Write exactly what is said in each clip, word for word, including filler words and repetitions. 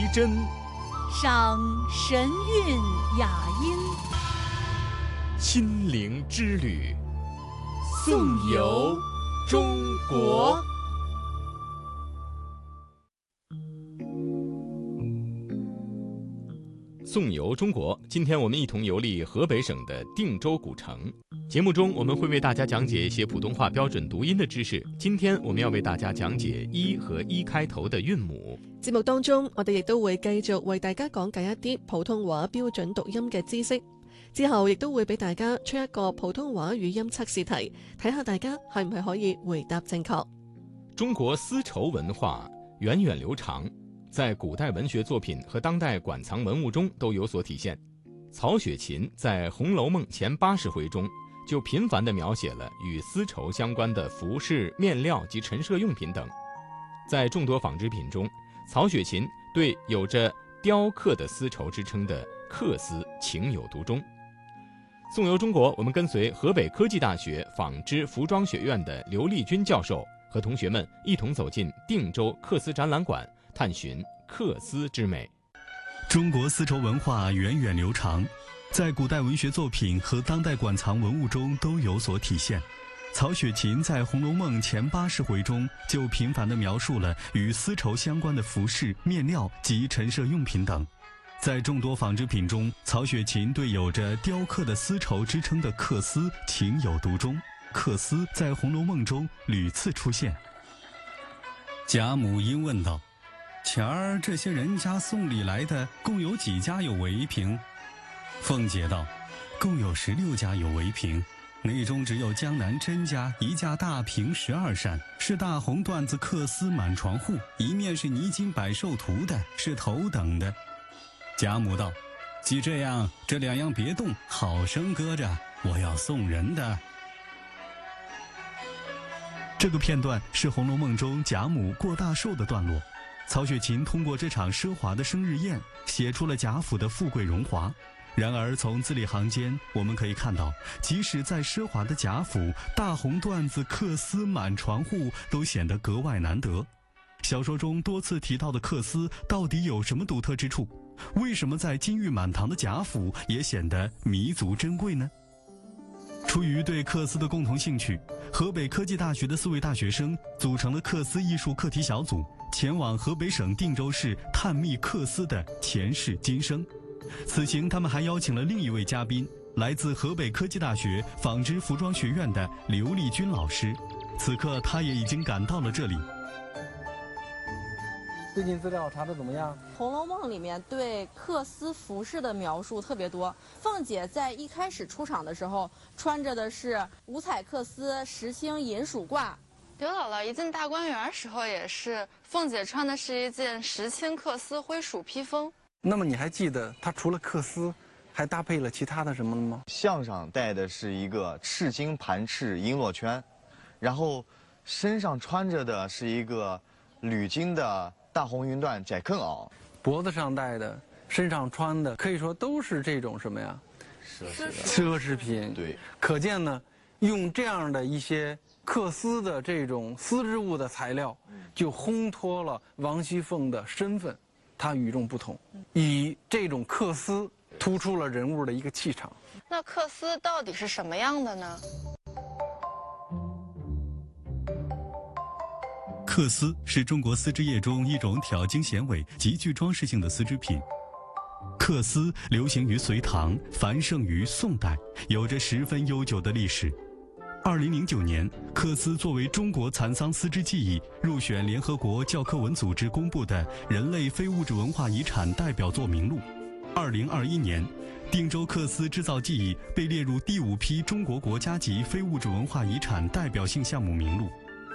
真， 赏神韵雅音， 心灵之旅，颂游中国。颂游中国，今天我们一同游历河北省的定州古城。节目中我们会为大家講解一些普通話標準讀音的知識。今天我們要為大家講解一和一開頭的韻母。 節目當中，我哋亦都會繼續為大家講解一啲普通話標準讀音嘅知識。之後亦都會俾大家出一個普通話語音測試題，睇下大家係唔係可以回答正確。 中國絲綢文化源遠流長，在古代文學作品和當代館藏文物中都有所體現。曹雪芹在《紅樓夢》前八十回中就頻繁地描寫了與絲綢相關的服飾、面料及陳設用品等。在眾多紡織品中，曹雪芹對有着雕刻的絲綢之稱的缂絲情有獨鍾。頌遊中國，我們跟隨河北科技大學紡織服裝學院的劉麗君教授和同學們一同走進定州缂絲展覽館，探尋缂絲之美。 中國絲綢文化源遠流長，在古代文學作品和當代館藏文物中都有所體現。曹雪芹在《紅樓夢》前八十回中就頻繁地描述了與絲綢相關的服飾、面料及陳設用品等。在眾多紡織品中，曹雪芹對有着雕刻的絲綢之稱的缂絲情有獨鍾。缂絲在《紅樓夢》中屢次出現。賈母因問道：前兒這些人家送禮來的共有幾家有圍屏？鳳姐道：共有十六家有圍屏，內中只有江南甄家一架大屏十二扇，是大紅缎子缂絲滿床戶，一面是泥金百壽圖的，是頭等的。賈母道：既這樣，這兩樣別動，好生擱着，我要送人的。這個片段是《紅樓夢》中賈母過大壽的段落。曹雪芹通過這場奢華的生日宴，寫出了賈府的富貴榮華。然而從字裡行間，我們可以看到，即使在奢華的賈府，大紅缎子缂絲滿床戶都顯得格外難得。小說中多次提到的缂絲到底有什麼獨特之處？為什麼在金玉滿堂的賈府也顯得彌足珍貴呢？出於對缂絲的共同興趣，河北科技大學的四位大學生組成了缂絲藝術課題小組，前往河北省定州市探秘缂絲的前世今生。此行他們還邀請了另一位嘉賓，來自河北科技大學紡織服裝學院的劉麗君老師。此刻他也已經趕到了這裡。 最近資料查得怎麼樣？《 紅樓夢》裡面對缂絲服飾的描述特別多。鳳姐在一開始出場的時候，穿着的是五彩缂絲石青銀鼠褂。 劉姥姥一進大觀園時候也是，鳳姐穿的是一件石青缂絲灰鼠披風。 那麼你還記得她除了缂絲，還搭配了其他的什麼了嗎？ 項上戴的是一個赤金盤翅瓔珞圈，然後身上穿着的是一個鋁金的大紅雲緞窄裉襖， 脖子上戴的，身上穿的，可以說都是這種什麼呀？ 奢奢侈品。 對， 可見呢，用這樣的一些缂絲的這種絲織物的材料，就烘托了王熙鳳的身份，她與眾不同，以這種缂絲突出了人物的一個氣場。 那缂絲到底是什麼樣的呢？ 缂絲是中國絲織業中一種挑經顯緯、極具裝飾性的絲織品。缂絲流行於隋唐，繁盛於宋代，有着十分悠久的歷史。二零零九年，缂絲作為中國殘桑絲織技藝入選聯合國教科文組織公布的人類非物質文化遺產代表作名錄。二零二一年，定州缂絲製造技藝被列入第五批中國國家級非物質文化遺產代表性項目名錄。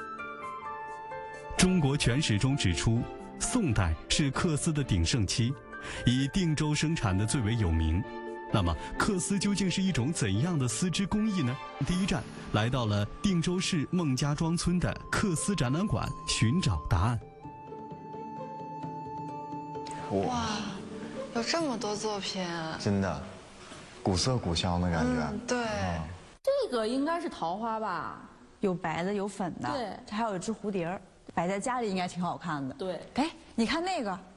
中國全史中指出，宋代是缂絲的鼎盛期，以定州生產的最為有名。那麼，缂絲究竟是一種怎樣的絲織工藝呢？第一站來到了定州市孟家莊村的缂絲展覽館，尋找答案。 哇，有這麼多作品， 真的，古色古香的感覺。 嗯、對、 嗯， 這個應該是桃花吧？ 有白的，有粉的， 對， 這還有一隻蝴蝶兒，擺在家裡應該挺好看的。 對， 哎，你看那個